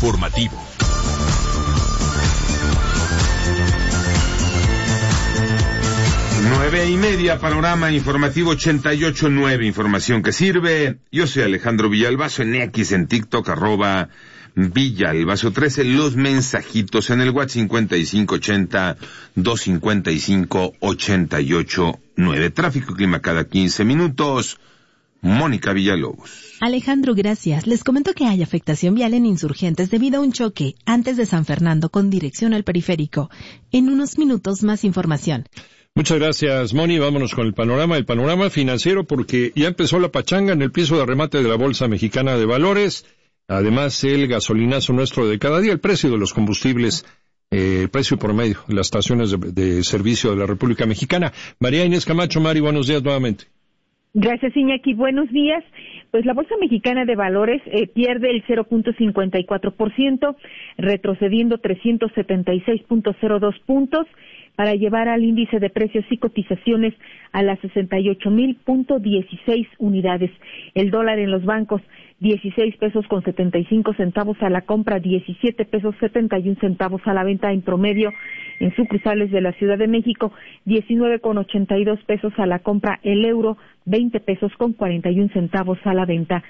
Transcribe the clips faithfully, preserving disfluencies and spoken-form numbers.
informativo. Nueve y media, panorama informativo ochenta y ocho nueve, información que sirve. Yo soy Alejandro Villalbazo, en X, en TikTok, arroba Villalbazo trece, los mensajitos en el WhatsApp cincuenta y cinco ochenta, doscientos cincuenta y cinco, ochenta y ocho nueve. Tráfico y clima cada quince minutos. Mónica Villalobos. Alejandro, gracias. Les comento que hay afectación vial en Insurgentes debido a un choque antes de San Fernando con dirección al periférico. En unos minutos más información. Muchas gracias, Moni. Vámonos con el panorama, el panorama financiero, porque ya empezó la pachanga en el piso de remate de la Bolsa Mexicana de Valores. Además, el gasolinazo nuestro de cada día, el precio de los combustibles, eh, el precio promedio de las estaciones de, de servicio de la República Mexicana. María Inés Camacho. Mari, buenos días nuevamente. Gracias, Iñaki. Buenos días. Pues la Bolsa Mexicana de Valores eh, pierde el cero punto cincuenta y cuatro por ciento, retrocediendo trescientos setenta y seis punto cero dos puntos, para llevar al índice de precios y cotizaciones a las sesenta y ocho mil punto dieciséis unidades. El dólar en los bancos, dieciséis pesos con setenta y cinco centavos a la compra, diecisiete pesos setenta y un centavos a la venta en promedio. En sucursales de la Ciudad de México, diecinueve con ochenta y dos pesos a la compra el euro, veinte pesos con cuarenta y un centavos a la venta.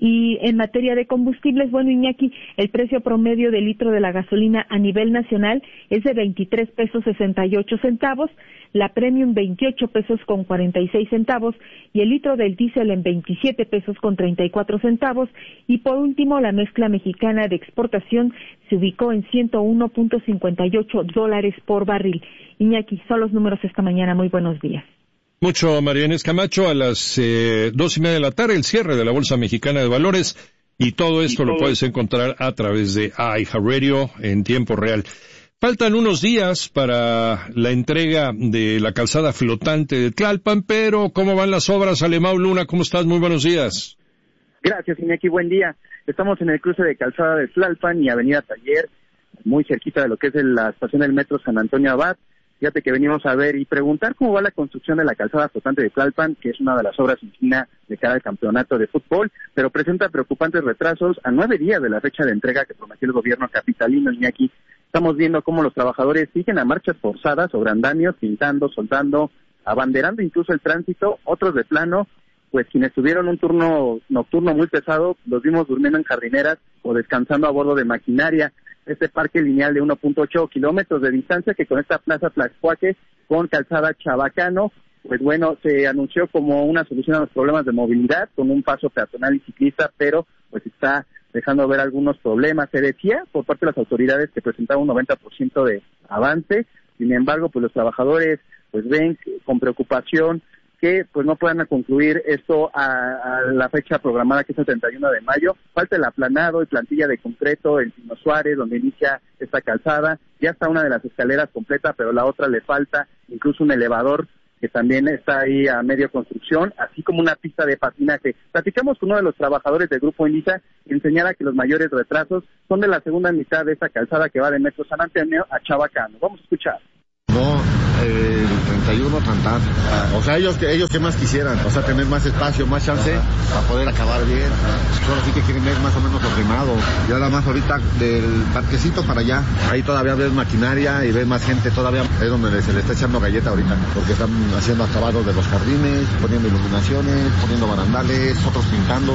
Y en materia de combustibles, bueno, Iñaki, el precio promedio del litro de la gasolina a nivel nacional es de veintitrés pesos sesenta y ocho centavos, la Premium veintiocho pesos con cuarenta y seis centavos y el litro del diésel en veintisiete pesos con treinta y cuatro centavos. Y por último, la mezcla mexicana de exportación se ubicó en ciento uno punto cincuenta y ocho dólares por barril. Iñaki, son los números esta mañana. Muy buenos días. Mucho, María Inés Camacho. A las eh, dos y media de la tarde, el cierre de la Bolsa Mexicana de Valores, y todo esto y todo lo puedes encontrar a través de iHeartRadio en tiempo real. Faltan unos días para la entrega de la calzada flotante de Tlalpan, pero ¿cómo van las obras? Alemão Luna, ¿cómo estás? Muy buenos días. Gracias, Iñaki, buen día. Estamos en el cruce de calzada de Tlalpan y avenida Taller, muy cerquita de lo que es la estación del metro San Antonio Abad. Fíjate que venimos a ver y preguntar cómo va la construcción de la calzada flotante de Tlalpan, que es una de las obras insignia de cada campeonato de fútbol, pero presenta preocupantes retrasos a nueve días de la fecha de entrega que prometió el gobierno capitalino. Iñaki, estamos viendo cómo los trabajadores siguen a marchas forzadas sobre andamios, pintando, soldando, abanderando incluso el tránsito. Otros de plano, pues quienes tuvieron un turno nocturno muy pesado, los vimos durmiendo en jardineras o descansando a bordo de maquinaria. Este parque lineal de uno punto ocho kilómetros de distancia que conecta Plaza Tlaxcuaque con Calzada Chabacano, pues bueno, se anunció como una solución a los problemas de movilidad con un paso peatonal y ciclista, pero pues está dejando ver algunos problemas. Se decía por parte de las autoridades que presentaba un noventa por ciento de avance, sin embargo, pues los trabajadores pues ven con preocupación que pues no puedan concluir esto a, a la fecha programada, que es el treinta y uno de mayo. Falta el aplanado y plantilla de concreto en Pino Suárez, donde inicia esta calzada. Ya está una de las escaleras completa, pero la otra le falta, incluso un elevador que también está ahí a medio construcción, así como una pista de patinaje. Platicamos con uno de los trabajadores del Grupo Endesa y enseñara que los mayores retrasos son de la segunda mitad de esta calzada que va de Metro San Antonio a Chabacano. Vamos a escuchar. No, eh, el treinta y uno tantas. O sea, ellos que ellos que más quisieran, o sea, tener más espacio, más chance para poder acabar bien. Solo sí que quieren ver más o menos ordenado. Ya nada más ahorita del parquecito para allá, ahí todavía ves maquinaria y ves más gente, todavía es donde se le está echando galleta ahorita, porque están haciendo acabados de los jardines, poniendo iluminaciones, poniendo barandales, otros pintando.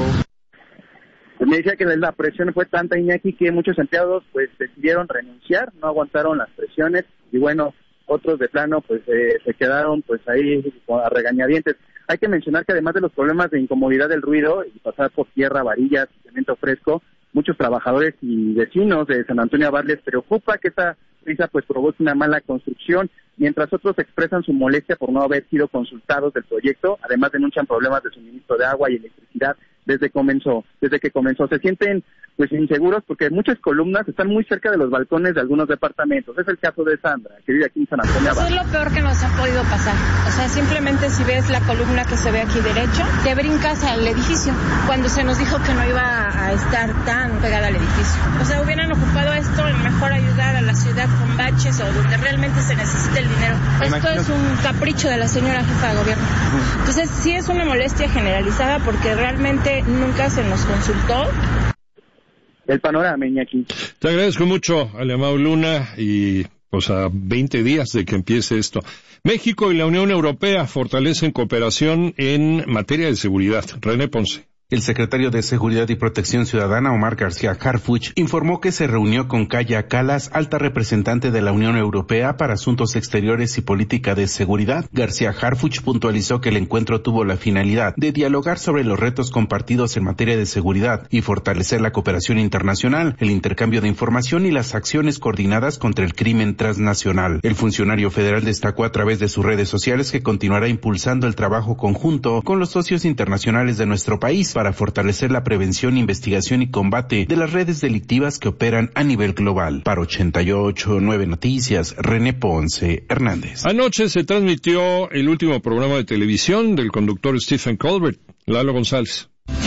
Pues me decía que la presión fue tanta, Iñaki, que muchos empleados pues decidieron renunciar, no aguantaron las presiones y bueno, otros de plano pues eh, se quedaron pues ahí a regañadientes. Hay que mencionar que además de los problemas de incomodidad del ruido y pasar por tierra, varillas, cemento fresco, muchos trabajadores y vecinos de San Antonio Abad les preocupa que esta prisa pues provoque una mala construcción, mientras otros expresan su molestia por no haber sido consultados del proyecto. Además denuncian problemas de suministro de agua y electricidad desde comenzó, desde que comenzó. Se sienten pues inseguros porque muchas columnas están muy cerca de los balcones de algunos departamentos. Es el caso de Sandra, que vive aquí en San Antonio. Eso es lo peor que nos ha podido pasar. O sea, simplemente si ves la columna que se ve aquí derecho, te brincas al edificio, cuando se nos dijo que no iba a estar tan pegada al edificio. O sea, hubieran ocupado esto en mejor ayudar a la ciudad con baches o donde realmente se necesita el dinero. Esto es un capricho de la señora jefa de gobierno. Entonces, sí es una molestia generalizada porque realmente nunca se nos consultó. el panorama, Iñaki. Te agradezco mucho, Alemão Luna, y pues a veinte días de que empiece esto. México y la Unión Europea fortalecen cooperación en materia de seguridad. René Ponce. El secretario de Seguridad y Protección Ciudadana, Omar García Harfuch, informó que se reunió con Kaja Kallas, alta representante de la Unión Europea para Asuntos Exteriores y Política de Seguridad. García Harfuch puntualizó que el encuentro tuvo la finalidad de dialogar sobre los retos compartidos en materia de seguridad y fortalecer la cooperación internacional, el intercambio de información y las acciones coordinadas contra el crimen transnacional. El funcionario federal destacó a través de sus redes sociales que continuará impulsando el trabajo conjunto con los socios internacionales de nuestro país para fortalecer la prevención, investigación y combate de las redes delictivas que operan a nivel global. Para ochenta y ocho punto nueve Noticias, René Ponce Hernández. Anoche se transmitió el último programa de televisión del conductor Stephen Colbert. Lalo González.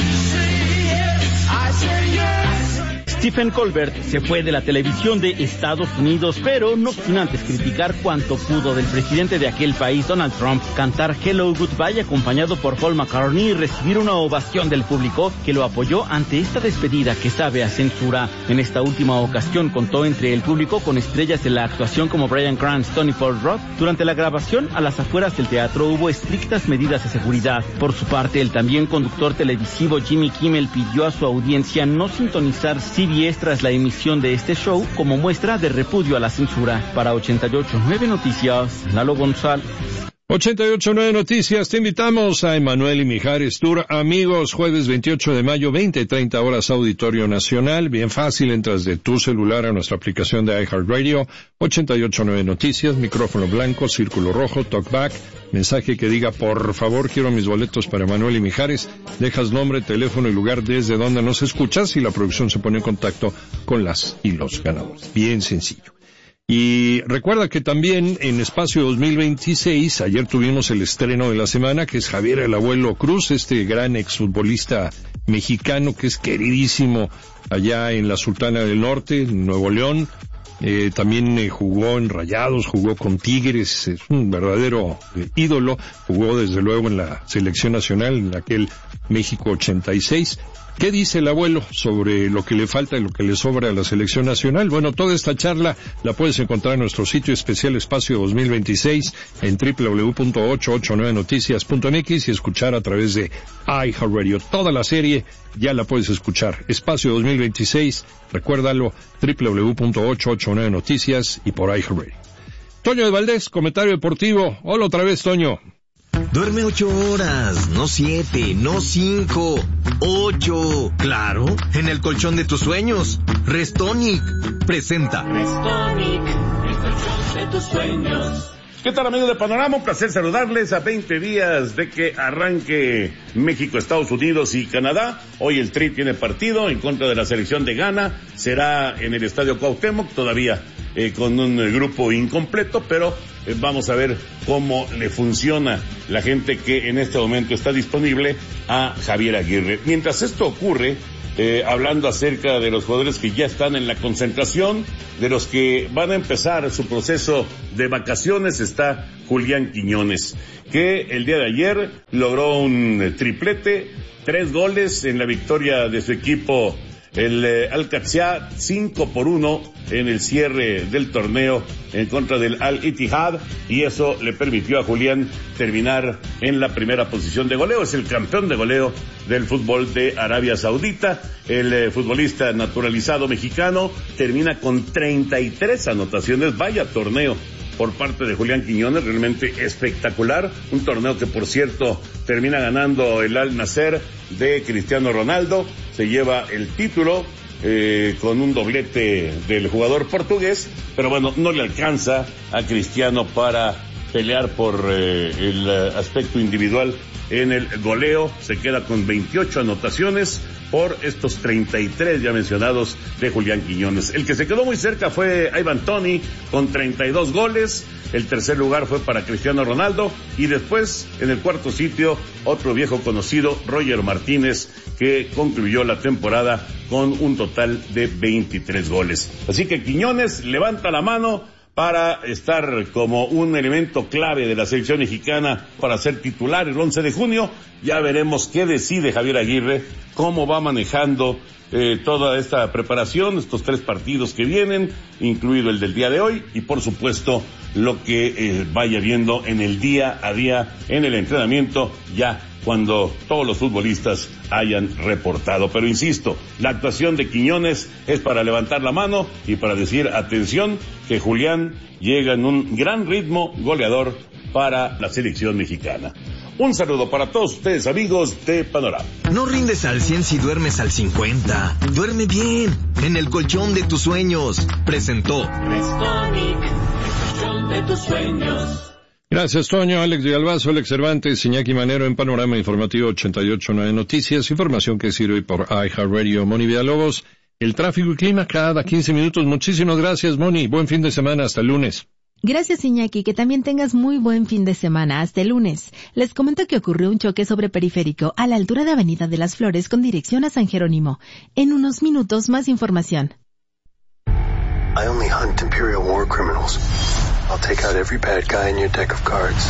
Stephen Colbert se fue de la televisión de Estados Unidos, pero no sin antes criticar cuanto pudo del presidente de aquel país, Donald Trump, cantar Hello Goodbye acompañado por Paul McCartney y recibir una ovación del público que lo apoyó ante esta despedida que sabe a censura. En esta última ocasión contó entre el público con estrellas de la actuación como Bryan Cranston y Paul Rudd. Durante la grabación, a las afueras del teatro hubo estrictas medidas de seguridad. Por su parte, el también conductor televisivo Jimmy Kimmel pidió a su audiencia no sintonizar C B S tras la emisión de este show como muestra de repudio a la censura. Para ochenta y ocho punto nueve Noticias, Lalo González. ochenta y ocho punto nueve Noticias, te invitamos a Emanuel y Mijares Tour, amigos, jueves veintiocho de mayo, veinte treinta horas, Auditorio Nacional. Bien fácil, entras de tu celular a nuestra aplicación de iHeartRadio, ochenta y ocho punto nueve Noticias, micrófono blanco, círculo rojo, talkback, mensaje que diga, por favor, quiero mis boletos para Emanuel y Mijares, dejas nombre, teléfono y lugar desde donde nos escuchas y la producción se pone en contacto con las y los ganadores. Bien sencillo. Y recuerda que también en Espacio dos mil veintiséis, ayer tuvimos el estreno de la semana, que es Javier el Abuelo Cruz, este gran exfutbolista mexicano que es queridísimo allá en la Sultana del Norte, en Nuevo León. Eh, también eh, jugó en Rayados, jugó con Tigres, es un verdadero eh, ídolo, jugó desde luego en la selección nacional, en aquel México ochenta y seis. ¿Qué dice el abuelo sobre lo que le falta y lo que le sobra a la selección nacional? Bueno, toda esta charla la puedes encontrar en nuestro sitio especial Espacio dos mil veintiséis en doble u doble u doble u punto ochocientos ochenta y nueve noticias punto m x y escuchar a través de iHeartRadio. Toda la serie ya la puedes escuchar. Espacio dos mil veintiséis, recuérdalo, doble u doble u doble u punto ochocientos ochenta y nueve noticias y por iHeartRadio. Toño de Valdés, comentario deportivo. Hola otra vez, Toño. Duerme ocho horas, no siete, no cinco, ocho. Claro, en el colchón de tus sueños. Restonic presenta. Restonic, el colchón de tus sueños. ¿Qué tal, amigos de Panorama? Un placer saludarles a veinte días de que arranque México, Estados Unidos y Canadá. Hoy el Tri tiene partido en contra de la selección de Ghana. Será en el Estadio Cuauhtémoc, todavía eh, con un eh, grupo incompleto, pero eh, vamos a ver cómo le funciona la gente que en este momento está disponible a Javier Aguirre. Mientras esto ocurre, Eh, hablando acerca de los jugadores que ya están en la concentración, de los que van a empezar su proceso de vacaciones, está Julián Quiñones, que el día de ayer logró un triplete, tres goles en la victoria de su equipo, el eh, Al-Qadsiya, cinco por uno en el cierre del torneo en contra del Al-Ittihad, y eso le permitió a Julián terminar en la primera posición de goleo. Es el campeón de goleo del fútbol de Arabia Saudita. El eh, futbolista naturalizado mexicano termina con treinta y tres anotaciones. Vaya torneo por parte de Julián Quiñones, realmente espectacular. Un torneo que, por cierto, termina ganando el Al Nassr de Cristiano Ronaldo. Se lleva el título eh, con un doblete del jugador portugués, pero bueno, no le alcanza a Cristiano para pelear por eh, el aspecto individual en el goleo. Se queda con veintiocho anotaciones por estos treinta y tres ya mencionados de Julián Quiñones. El que se quedó muy cerca fue Ivan Toney con treinta y dos goles. El tercer lugar fue para Cristiano Ronaldo, y después en el cuarto sitio otro viejo conocido, Roger Martínez, que concluyó la temporada con un total de veintitrés goles. Así que Quiñones levanta la mano para estar como un elemento clave de la selección mexicana para ser titular el once de junio. Ya veremos qué decide Javier Aguirre cómo va manejando eh, toda esta preparación, estos tres partidos que vienen, incluido el del día de hoy, y por supuesto lo que eh, vaya viendo en el día a día, en el entrenamiento, ya cuando todos los futbolistas hayan reportado. Pero insisto, la actuación de Quiñones es para levantar la mano y para decir, atención, que Julián llega en un gran ritmo goleador para la selección mexicana. Un saludo para todos ustedes, amigos de Panorama. No rindes al cien si duermes al cincuenta. Duerme bien, en el colchón de tus sueños. Presentó Restonic, el colchón de tus sueños. Gracias, Toño, Alex Villalbazo, Alex Cervantes, Iñaki Manero en Panorama Informativo ochenta y ocho punto nueve Noticias, información que sirve por iHeartRadio. Moni Villalobos, el tráfico y clima cada quince minutos. Muchísimas gracias, Moni. Buen fin de semana, hasta el lunes. Gracias, Iñaki, que también tengas muy buen fin de semana. Hasta el lunes. Les comento que ocurrió un choque sobre Periférico a la altura de Avenida de las Flores con dirección a San Jerónimo. En unos minutos, más información. I only hunt Imperial War criminals. I'll take out every bad guy in your deck of cards.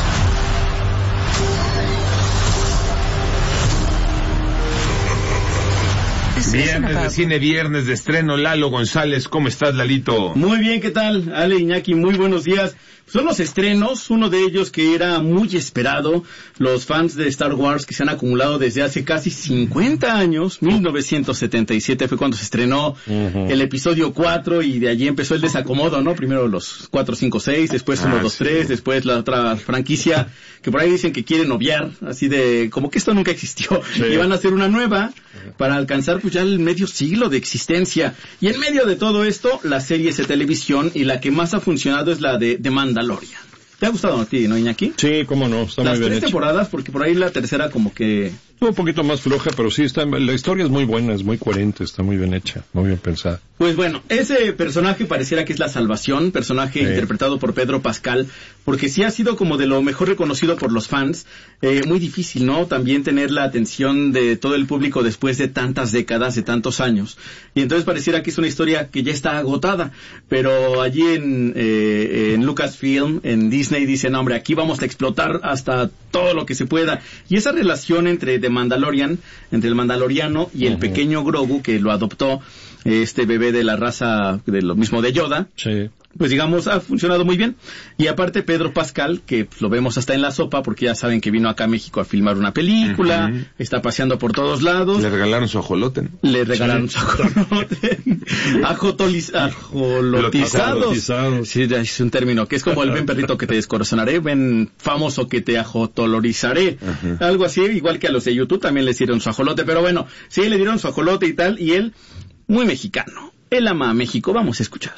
Viernes de cine, viernes de estreno. Lalo González, ¿cómo estás, Lalito? Muy bien, ¿qué tal? Ale, Iñaki, muy buenos días. Son los estrenos, uno de ellos que era muy esperado, los fans de Star Wars que se han acumulado desde hace casi cincuenta años, mil novecientos setenta y siete fue cuando se estrenó uh-huh. el episodio cuatro y de allí empezó el desacomodo, ¿no? Primero los cuatro, cinco, seis, después uno, dos, tres, después la otra franquicia que por ahí dicen que quieren obviar, así de como que esto nunca existió, sí. y van a hacer una nueva para alcanzar pues ya el medio siglo de existencia. Y en medio de todo esto, las series de televisión y la que más ha funcionado es la de The Mandalorian. ¿Te ha gustado a ti, no, Iñaki? Sí, cómo no, está Las muy bien tres hecho. temporadas, porque por ahí la tercera como que... Un poquito más floja, pero sí, está, la historia es muy buena, es muy coherente, está muy bien hecha, muy bien pensada. Pues bueno, ese personaje pareciera que es la salvación, personaje sí. interpretado por Pedro Pascal, porque sí ha sido como de lo mejor reconocido por los fans. Eh, muy difícil, ¿no? También tener la atención de todo el público después de tantas décadas, de tantos años. Y entonces pareciera que es una historia que ya está agotada, pero allí en, eh, en Lucasfilm, en Disney, dicen, hombre, aquí vamos a explotar hasta todo lo que se pueda. Y esa relación entre The Mandalorian, entre el mandaloriano y el uh-huh. pequeño Grogu, que lo adoptó, este bebé de la raza, de lo mismo de Yoda, sí. pues digamos, ha funcionado muy bien. Y aparte Pedro Pascal, que pues, lo vemos hasta en la sopa, porque ya saben que vino acá a México a filmar una película, uh-huh. está paseando por todos lados. Le regalaron su ajolote, ¿no? Le regalaron sí. su ajolote. Ajotoliz, ajolotizado. Sí, es un término, que es como el ven perrito que te descorazonaré, ven famoso que te ajotolorizaré. Uh-huh. Algo así, igual que a los de YouTube también les dieron su ajolote, pero bueno, sí, le dieron su ajolote y tal, y él, muy mexicano. Él ama a México, vamos a escuchar.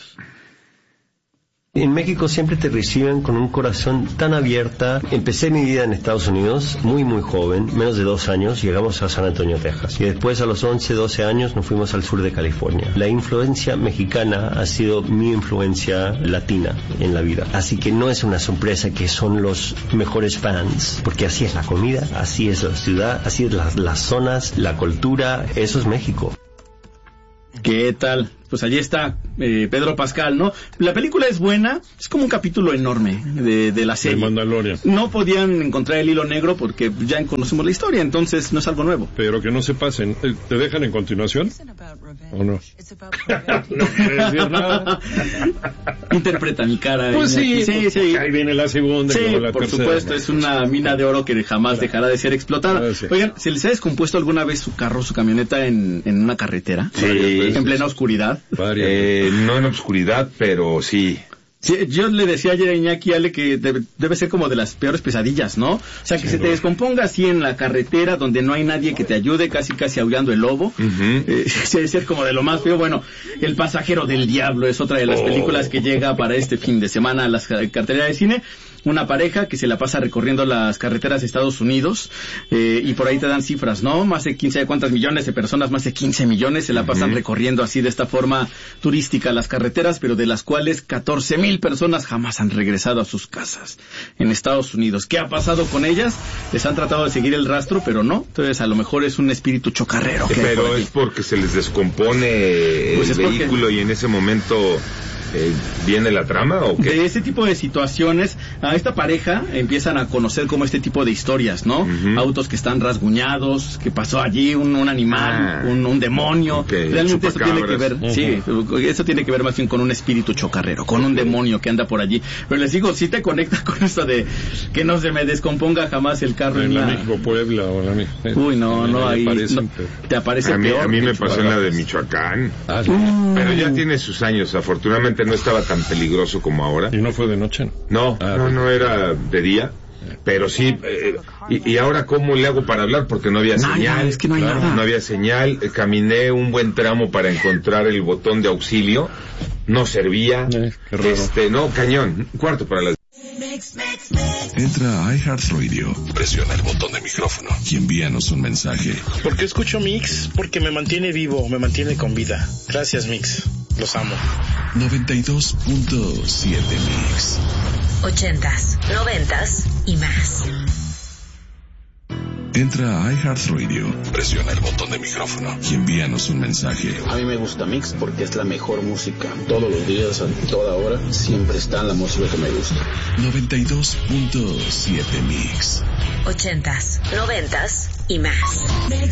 En México siempre te reciben con un corazón tan abierta. Empecé mi vida en Estados Unidos muy muy joven, menos de dos años, llegamos a San Antonio, Texas. Y después a los once, doce años nos fuimos al sur de California. La influencia mexicana ha sido mi influencia latina en la vida. Así que no es una sorpresa que son los mejores fans, porque así es la comida, así es la ciudad, así es la, las zonas, la cultura, eso es México. ¿Qué tal? Pues allí está eh, Pedro Pascal, ¿no? La película es buena, es como un capítulo enorme de, de la serie. De Mandalorian. No podían encontrar el hilo negro porque ya conocemos la historia, entonces no es algo nuevo. Pero que no se pasen. ¿Te dejan en continuación? ¿O no? No quiere decir nada. Interpreta mi cara. Pues sí, sí, sí. Ahí viene la segunda. Sí, y la por tercera. supuesto, es una mina de oro que jamás dejará de ser explotada. Ah, sí. Oigan, ¿se les ha descompuesto alguna vez su carro, su camioneta en, en una carretera? Sí. En plena oscuridad. Eh, no en oscuridad, pero sí. Sí, yo le decía ayer a Iñaki Ale que debe, debe ser como de las peores pesadillas, ¿no? O sea, que sí, se te descomponga así en la carretera donde no hay nadie que te ayude, casi casi aullando el lobo. Uh-huh. Eh, sí, debe ser como de lo más feo. Bueno, El pasajero del diablo es otra de las oh. películas que llega para este fin de semana a las carteleras de cine. Una pareja que se la pasa recorriendo las carreteras de Estados Unidos eh, y por ahí te dan cifras, ¿no? Más de quince, ¿cuántas millones de personas? Más de quince millones se la pasan uh-huh. recorriendo así de esta forma turística las carreteras, pero de las cuales catorce mil personas jamás han regresado a sus casas en Estados Unidos. ¿Qué ha pasado con ellas? Les han tratado de seguir el rastro, pero no. Entonces a lo mejor es un espíritu chocarrero. Que pero es porque se les descompone pues el vehículo porque... y en ese momento eh, viene la trama o qué? De este tipo de situaciones, a esta pareja empiezan a conocer como este tipo de historias, ¿no? Uh-huh. Autos que están rasguñados, que pasó allí un, un animal, ah, un, un demonio. Okay. Realmente eso tiene que ver, uh-huh. sí, eso tiene que ver más bien con un espíritu chocarrero, con un demonio que anda por allí. Pero les digo, sí te conecta con esto de que no se me descomponga jamás el carro. En en la la México Puebla o la eh, Uy, no, no, ahí no, te aparece a mí, peor. A mí me pasó en la de Michoacán. Ah, sí. uh. Pero ya tiene sus años, afortunadamente no estaba tan peligroso como ahora. ¿Y no fue de noche? No, ah, no, no era de día. Pero sí, eh, y, y ahora ¿cómo le hago para hablar? Porque no había nada, señal. Es que no hay claro, nada. No había señal. Eh, caminé un buen tramo para encontrar el botón de auxilio. No servía. Eh, qué raro. Este, no, cañón. Un cuarto para las... Entra a iHeartRadio, presiona el botón de micrófono y envíanos un mensaje. ¿Por qué escucho Mix? Porque me mantiene vivo, me mantiene con vida. Gracias, Mix. Los amo. noventa y dos punto siete Mix. Ochentas, noventas y más. Entra a iHeartRadio, presiona el botón de micrófono y envíanos un mensaje. A mí me gusta Mix porque es la mejor música. Todos los días, a toda hora, siempre está la música que me gusta. noventa y dos punto siete Mix. Ochentas, noventas y más.